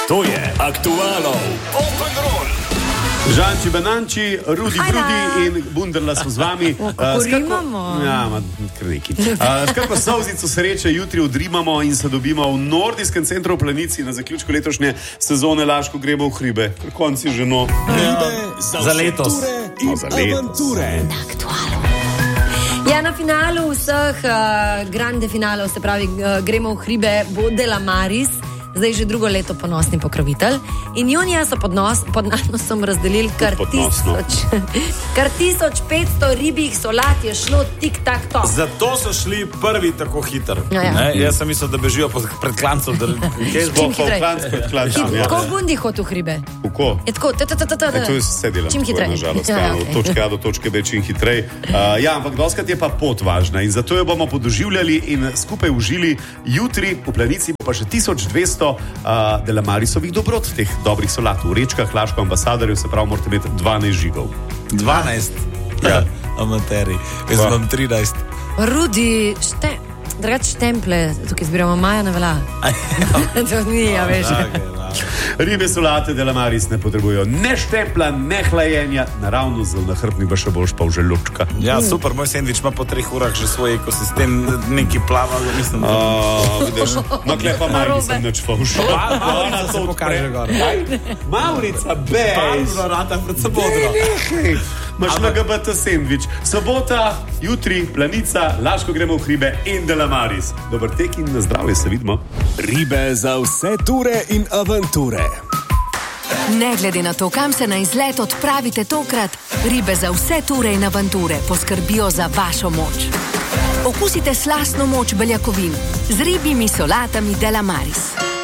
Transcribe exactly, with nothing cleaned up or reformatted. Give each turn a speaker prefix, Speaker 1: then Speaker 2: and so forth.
Speaker 1: To je Aktualo Open Roll.
Speaker 2: Žanči, Bananči, Rudi, Brudi in Bunderla so z vami.
Speaker 3: Kako rimamo?
Speaker 2: Ja, kar neki. S kako solzico sreče jutri odrimamo in se dobimo v nordijskem centru v Planici na zaključku letošnje sezone Laško gremo v hribe. Ker konci že no.
Speaker 1: Ribe za,
Speaker 4: za letos.
Speaker 2: No, za letos.
Speaker 3: Ja, na finalu vseh uh, grande finalov, se pravi, uh, gremo v hribe, bo De La Maris, zdaj že drugo leto ponosni pokrovitelj. In junija so pod, nos, pod nanosom razdelili kar tisoč, kar tisoč petsto ribjih solat je šlo tik tak to.
Speaker 4: Zato so šli prvi tako hiter.
Speaker 3: Ja, ja.
Speaker 4: Ne, jaz sem mislil, da bežijo pred klancem.
Speaker 3: Čim hitrej.
Speaker 2: Ja.
Speaker 3: Kako bundi hod v hribe?
Speaker 2: Kako?
Speaker 3: Je tako,
Speaker 2: E, to je vse delam.
Speaker 3: Čim hitrej.
Speaker 2: Nažalost,
Speaker 3: Ja,
Speaker 2: ja,
Speaker 3: okay.
Speaker 2: od točke A do točke B čim hitrej. Uh, ja, ampak doskrat je pa pot važna in zato jo bomo podoživljali in skupaj užili. Jutri v Planici bo pa še tisoč dvesto uh, De La Marisovih dobrot, teh dobrih solat. V Rečkah, Laško, Ambasadorju, se pravi, morate imeti dvanajst žigov.
Speaker 4: dvanajst?
Speaker 2: Ja.
Speaker 4: Amateri. Jaz imam trinajst.
Speaker 3: Rudi, šte, drugač štemple, tukaj zbiramo maja na vela. To ni, ja, veš.
Speaker 2: Ribe solate De La Maris ne potrebujo ne štempla, ne hlajenja, naravno zelo nahrbnik pa še boljš pa v želučka.
Speaker 4: Ja, super, moj sendvič ima po treh urah že svoj ekosistem, neki plava, mislim.
Speaker 2: Uh, vidiš, no klepa maj nisem nič faušal.
Speaker 4: Ona se pokaže gor.
Speaker 2: Maurica, bej!
Speaker 4: Palno rata pred sobodro.
Speaker 2: Imaš L G B T sendvič. Sobota, jutri, Planica, Laško gremo v hribe in De La Maris. Dober tek in na zdravje, se vidimo.
Speaker 1: Ribe za vse ture in avanture.
Speaker 5: Ne glede na to, kam se na izlet odpravite tokrat, ribe za vse ture in avanture poskrbijo za vašo moč. Okusite slastno moč beljakovin z ribjimi solatami De La Maris.